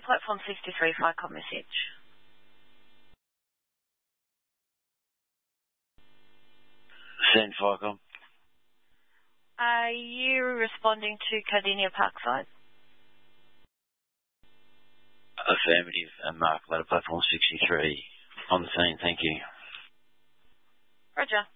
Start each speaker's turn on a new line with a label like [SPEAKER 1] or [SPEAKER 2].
[SPEAKER 1] platform 63, FICOM message.
[SPEAKER 2] Send FICOM.
[SPEAKER 1] Are you responding to Cardinia Parkside?
[SPEAKER 2] Affirmative. Mark, ladder platform 63. On the scene, thank you.
[SPEAKER 1] Roger.